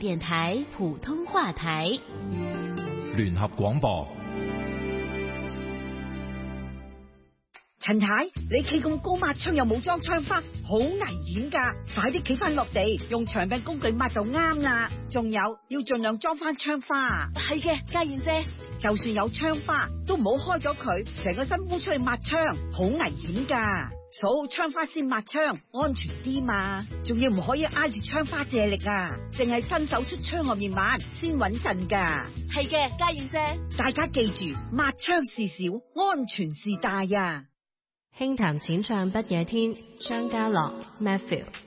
電台普通話台， 聯合廣播。 陳太，你企咁高抹窗又冇裝窗花，好危險噶！快啲企翻落地，用長柄工具抹就啱啦。仲有要盡量裝翻窗花。 係嘅，家燕姐， 就算有窗花，都唔好開咗佢，成個身烏出去抹窗，好危險噶。數窗花先抹窗，安全啲嘛。仲要唔可以挨住窗花借力啊，淨係伸手出窗外面抹先穩陣噶。 係嘅，家燕姐， 大家記住，抹窗事小，安全事大啊！ 輕談淺唱不夜天，張家樂 Matthew。